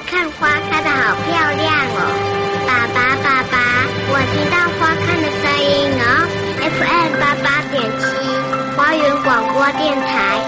看花开得好漂亮哦！爸爸，爸爸，我听到花开的声音哦。FM88.7花园广播电台。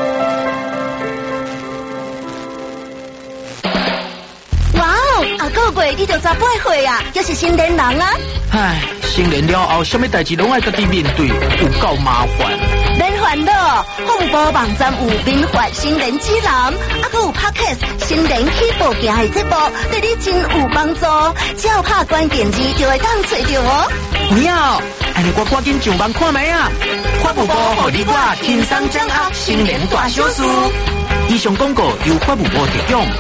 哇哦，下个月你就18岁啊，又是成年人啊！ 唉，成年了后，什么代志拢爱家己面对，有够麻烦。 免烦恼，福部网站有民法新人指南，还有 Podcast 新人起步行的节目，对你真有帮助。只要拍关键字就会当找到哦。 不要，安尼我赶紧上网看卖啊！法务部互你我轻松掌握新人大小事。以上广告由法务部提供。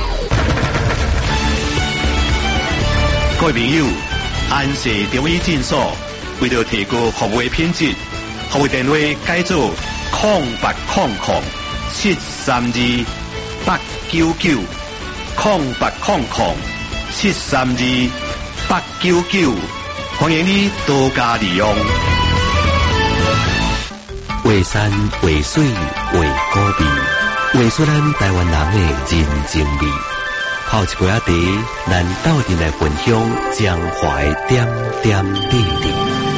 各位朋友，安氏中医诊所为了提高服务品质，服务电话改做0800-732-899，0800-732-899，欢迎你多加利用。 画山画水画古味，画出咱台湾人的人情味。泡一杯仔茶，咱斗阵来分享江淮点点滴滴。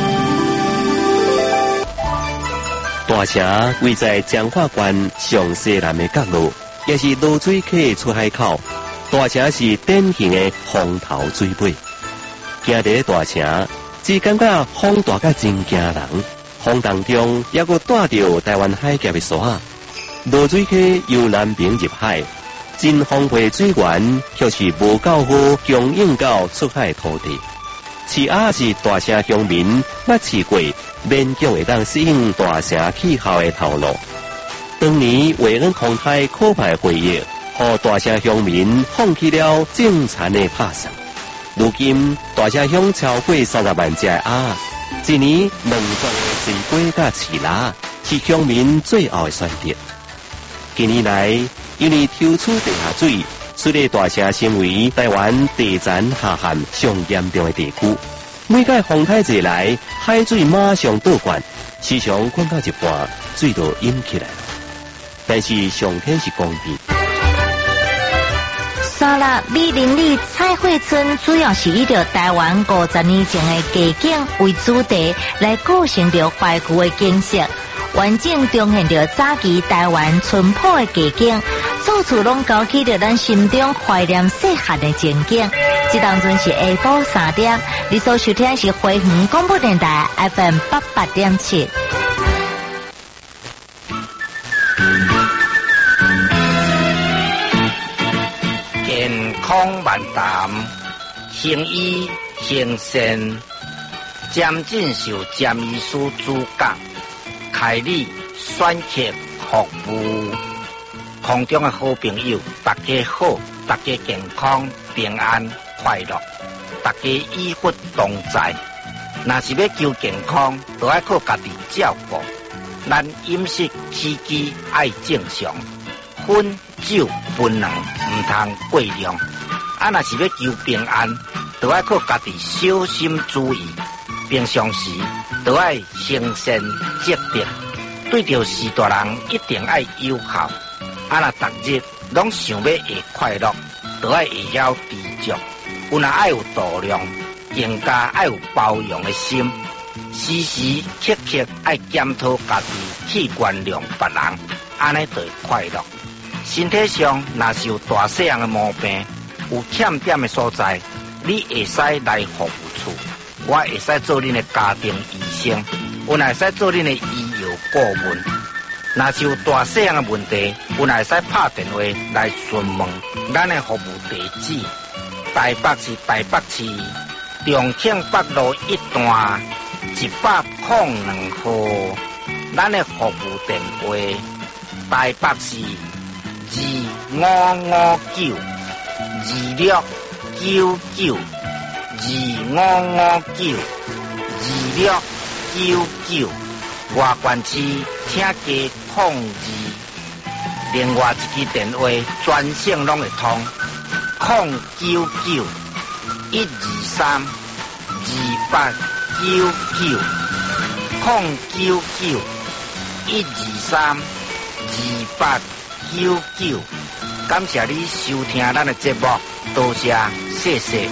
大城位在彰化县上西南的角落，也是卤水客出海口。大城是典型的风头水尾。行伫大城，只感觉风大甲真惊人。风当中也阁带着台湾海峡的沙啊，卤水客由南平入海。真丰沛水源却是无够好供应到出海土地。饲鸭是大城乡民捌饲过，勉强会当适应大城气候的头路。当年维恩空台可派回忆，予大城乡民放弃了种田的拍算。如今大城乡超过30万只鸭，一年2转的水龟甲饲鸭，是乡民最后的选择。近年来，因为抽取地下水，使得大城成为台湾地层下陷上严重的地区。每届风台一来，海水马上倒灌，时常灌到一半，水就淹起来了。但是上天是公平。 沙拉美林里彩绘村主要是以着台湾50年前的街景为主题，来构成着怀旧的景色。完整重现着早期台湾淳朴的街景，处处拢勾起着咱心中怀念细汉的情景。这当阵是下晡3点，你所收听是花园广播电台 FM88.7。 健康万谈，行医行善，渐进受詹医师主讲。开立选择服务，空中的好朋友，大家好，大家健康平安快乐，大家医福同在。若是要求健康，就要靠家己照顾。咱饮食起居爱正常，烟酒槟榔唔通过量。若是要求平安，就要靠家己小心注意。平常时都要诚信积德，对着士大人一定要友好。若逐日拢想要会快乐，都要会晓知足。有若爱有度量，更加爱有包容的心。时时刻刻爱检讨家己，去原谅别人，安尼就会快乐。身体上若是有大细样的毛病，有欠点的所在，你会使来服务处。我会使做恁的家庭医生，我也会使做恁的医药顾问。若是有大细样的问题，我也会使拍电话来询问咱的服务地址。台北是台北市重庆北路1段102号。咱的服务电话：台北市25592699。25592699，外县市请加02，另外一支电话专线拢会通，099-123-2899，099-123-2899。感谢你收听咱的节目。 多谢谢谢。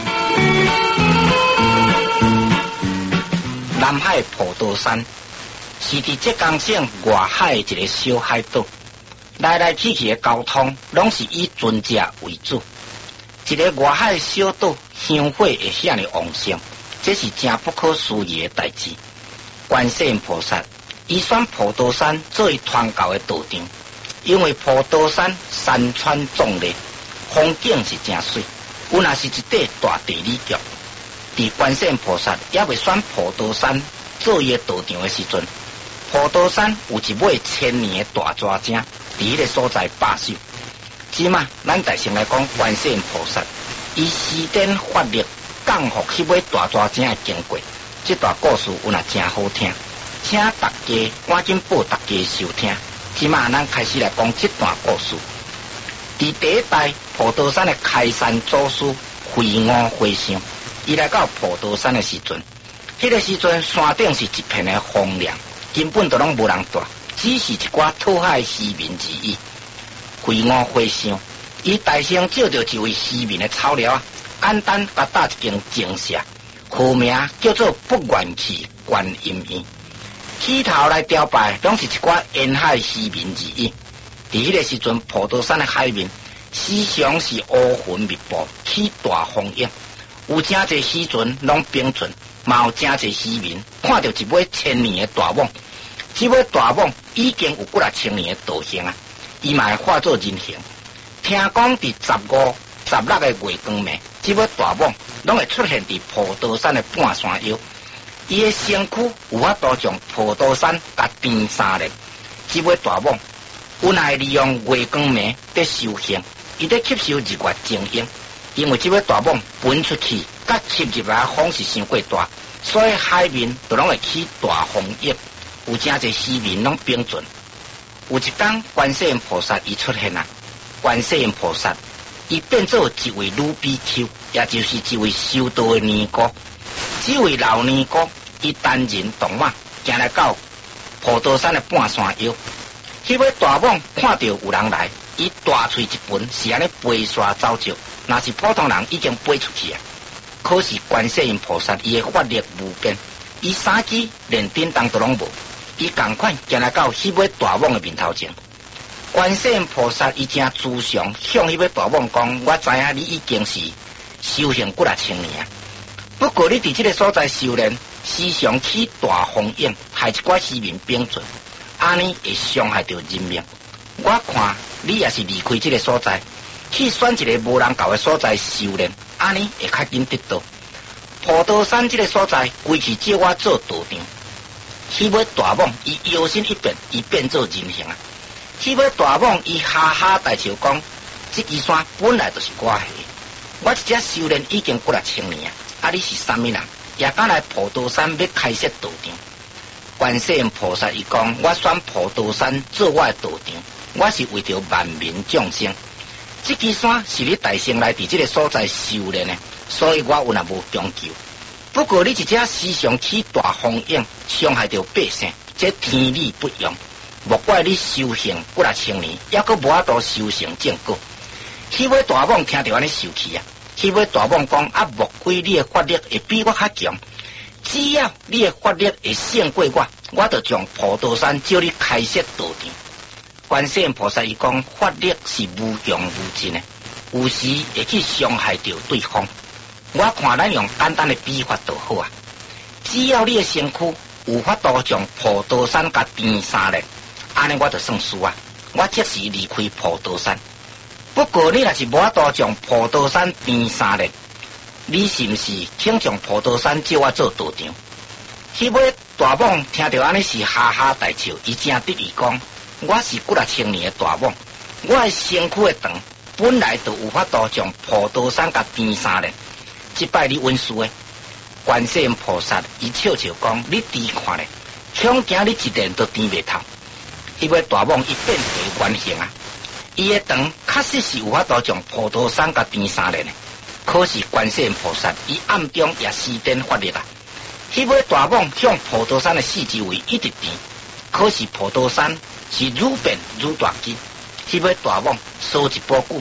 南海普陀山是伫浙江省外海一个小海岛，来来去去的交通拢是以船只为主。一个外海小岛香火会遐尼旺盛，这是真不可思议的代志。观世音菩萨伊选普陀山作为传教的道场，因为普陀山山川壮丽，风景是真水，有若是一块大地理局。伫观世音菩萨也未选普陀山做伊的道场的时阵，普陀山有一尾1000年的大蛇精伫迄个所在把守。即嘛，咱大乘来讲观世音菩萨，伊施展法力降服迄尾大蛇精的经过，这段故事有若真好听，请大家赶紧报大家收听。即嘛，咱开始来讲这段故事。伫第一代普陀山的开山祖师慧悟和尚，伊来到普陀山的时阵，迄个时阵山顶是一片的荒凉，根本都拢无人住，只是一寡讨海渔民而已。慧悟和尚，伊大声借着一位渔民的草料啊，简单甲搭一间精舍，号名叫做不愿去观音院。起头来雕拜，拢是一寡沿海渔民而已。伫迄个时阵，普陀山的海面时常是乌云密布，起大风影，有真侪渔船拢冰船，嘛有真侪渔民看到一尾1000年的大网，这尾大网已经有几啊千年的道行啊，伊嘛会化作人形。听讲伫15、16个月光暝，这尾大网拢会出现伫普陀山的半山腰，伊的身躯有法度将普陀山甲填三咧。这尾大网有乃利用月光暝在修行，伊在吸收日月精英，因为这尾大网喷出去，甲吸入来风是伤过大，所以海面都拢会起大风影，有真侪渔民拢冰船。有一天，观世音菩萨伊出现啊，观世音菩萨伊变做一位女比丘，也就是一位修道的尼姑。这位老尼姑伊单人独马，行来到普陀山的半山腰。迄尾大网看到有人来，伊大喙一喷，是安尼飞沙走石。若是普通人已经飞出去啊。可是观世音菩萨伊的法力无变，伊三支连叮当都拢无，伊同款行来到迄尾大网的面头前。观世音菩萨伊正自常向迄尾大网讲：我知影你已经是修行几啊千年啊，不过你伫这个所在修炼，时常起大风影，害一寡渔民冰船。安尼会伤害到人命，我看你也是离开这个所在，去选一个无人到的所在修炼，安尼会较紧得到。普陀山这个所在，规气借我做道场。迄尾大网伊摇身一变，伊变做人形啊！迄尾大网伊哈哈大笑讲：这支山本来就是我的，我一只修炼已经几啊千年啊！你是啥物人？也敢来普陀山要开设道场？观世音菩萨伊讲：我选普陀山做我的道场，我是为着万民众生。这支山是你大乘来伫这个所在修炼的，所以我有若无强求。不过你一只时常起大风影，伤害到百姓，这天理不容。莫怪你修行几啊千年，也阁无法度修成正果。迄尾大网听到安尼受气啊！迄尾大网讲：啊，莫怪你的法力会比我较强。只要你的法力会胜过我，我就将普陀山叫你开设道场。观世音菩萨伊讲，法力是无穷无尽的，有时会去伤害到对方。我看咱用简单的比法就好啊。只要你的身躯有法度将普陀山甲填三咧，安尼我就算输啊。我即时离开普陀山。不过你若是无法度将普陀山填三咧，你是毋是请将普陀山叫我做道场？迄尾大网听到安尼是哈哈大笑，伊正得意讲：我是几啊千年的大网，我的身躯的长本来就有法度将普陀山甲填三咧。即摆你稳输诶！观世音菩萨伊笑笑讲：你猪看咧，恐惊你一电都填袂透。迄尾大网伊变回原形啊！伊的长确实是有法度将普陀山甲填三咧呢。可是观世音菩萨伊暗中也施展法力啊！迄尾大网向普陀山的四周围一直填，可是普陀山是愈变愈大只。迄尾大网烧一波久，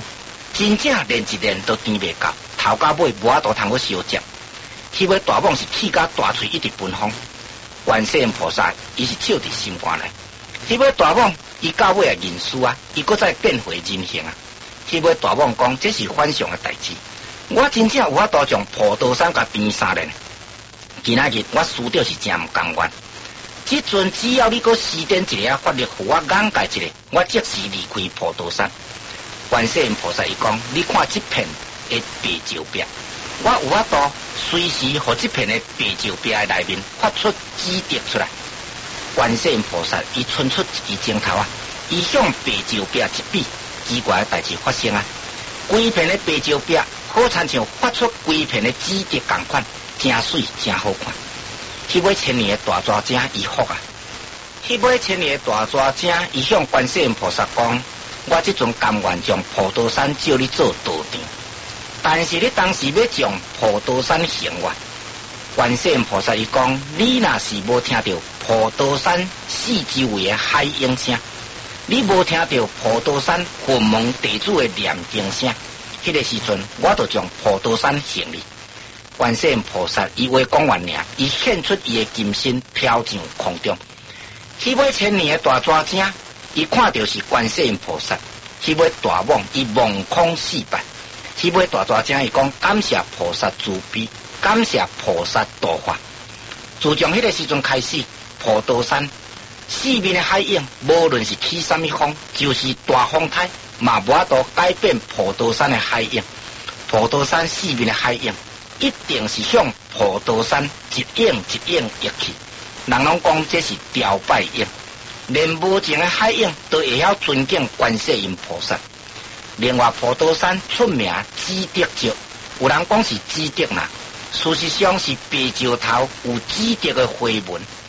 真正连一连都甜袂到，头到尾无法度通去烧接。迄尾大蟒是气甲大喙一直奔风，观世音菩萨伊是笑伫心肝内。迄尾大蟒伊到尾啊认输啊，伊搁再变回人形啊。迄尾大蟒讲这是反常的代志，我真正有法度将普陀山甲变三连。今仔日我输着是真毋甘愿，即阵只要你搁施展一个法力，互我眼界一个，我即时离开普陀山。观世音菩萨伊讲，你看这片的白石壁，我有法度随时互这片的白石壁的内面发出指点出来。观世音菩萨伊伸出一支镜头啊，伊向白石壁一比，奇怪的代志发生啊！规片的白石壁好亲像发出规片的指点同款。真水真好看，迄尾千年的大蛇精伊福啊！迄尾千年的大蛇精伊向观世音菩萨讲：我即阵甘愿将普陀山借你做道场，但是你当时要将普陀山行完。观世音菩萨伊讲：你若是无听到普陀山四周围的海鹰声，你无听到普陀山佛门地主的念经声，迄个时阵我就将普陀山行你。观世音菩萨伊话讲完了，伊现出伊的金身飘上空中。迄尾千年的大蛇精，伊看到是观世音菩萨。迄尾大蟒伊望空四拜。迄尾大蛇精伊讲感谢菩萨慈悲，感谢菩萨度化。自从迄个时阵开始，普陀山四面的海影，无论是起什么风，就是大风台，嘛无法度改变普陀山的海影。普陀山四面的海影。一定是向普陀山一影一影跃去，人拢讲这是雕拜影，连无情的海影都会晓尊敬观世音菩萨。另外，普陀山出名指德石，有人讲是指德啦，事实上是白石头有指德的花纹。